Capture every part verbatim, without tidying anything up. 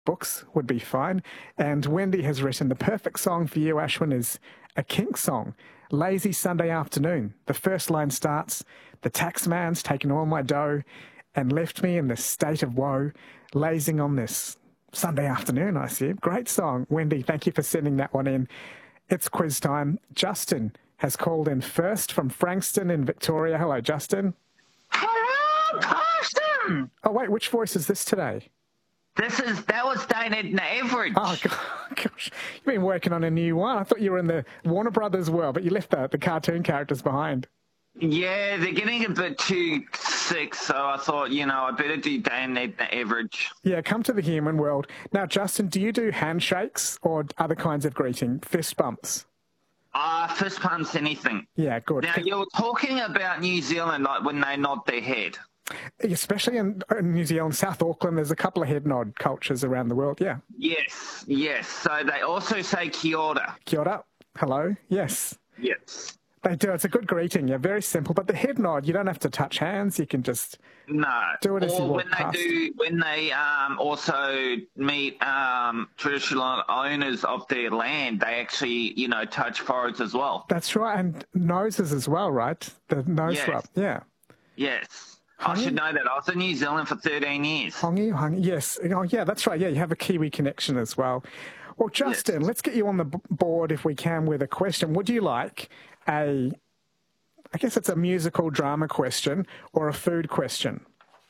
books would be fine. And Wendy has written the perfect song for you, Ashwin, is a Kink song. Lazy Sunday afternoon. The first line starts, the tax man's taken all my dough and left me in this state of woe, lazing on this Sunday afternoon, I see. Great song. Wendy, thank you for sending that one in. It's quiz time. Justin has called in first from Frankston in Victoria. Hello, Justin. Hello, Carsten. Oh, wait, which voice is this today? This is, that was Dated Average. Oh, gosh. You've been working on a new one. I thought you were in the Warner Brothers world, but you left the, the cartoon characters behind. Yeah, they're getting a bit too sick, so I thought, you know, I better do Dated Average. Yeah, come to the human world. Now, Justin, do you do handshakes or other kinds of greeting? Fist bumps? Uh, fist pumps, anything. Yeah, good. Now, you're talking about New Zealand, like when they nod their head. Especially in, in New Zealand, South Auckland, there's a couple of head nod cultures around the world, yeah. Yes, yes. So they also say kia ora. Kia ora. Hello. Yes. Yes. They do. It's a good greeting. Yeah, very simple. But the head nod, you don't have to touch hands. You can just no. do it as or you walk when they past. do, when they um, also meet um, traditional owners of their land, they actually, you know, touch foreheads as well. That's right, and noses as well, right? The nose yes. rub. Yeah. Yes. Hongi? I should know that. I was in New Zealand for thirteen years. Hongi, hongi. Yes. Oh, yeah, that's right. Yeah, you have a Kiwi connection as well. Well, Justin, yes. let's get you on the b- board if we can with a question. Would you like a, I guess it's a musical drama question or a food question?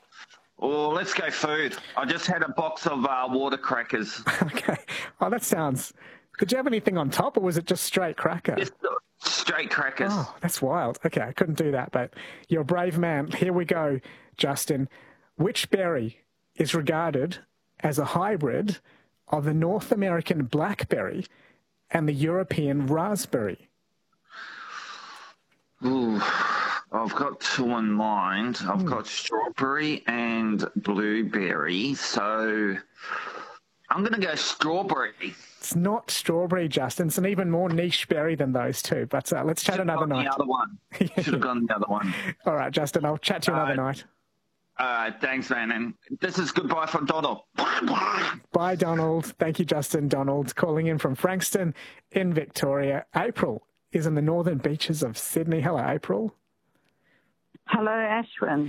Oh, let's go food. I just had a box of uh, water crackers. Okay. Oh, that sounds... Did you have anything on top or was it just straight cracker? Just straight crackers. Oh, that's wild. Okay, I couldn't do that, but you're a brave man. Here we go, Justin. Which berry is regarded as a hybrid of the North American blackberry and the European raspberry? Ooh, I've got two in mind. I've mm. got strawberry and blueberry, so I'm going to go strawberry. It's not strawberry, Justin. It's an even more niche berry than those two. But uh, let's chat Should another night. The other one. Should have gone the other one. All right, Justin. I'll chat to you another uh, night. All right, thanks, man. And this is goodbye from Donald. Bye, Donald. Thank you, Justin. Donald calling in from Frankston in Victoria. April is in the northern beaches of Sydney. Hello, April. Hello, Ashwin.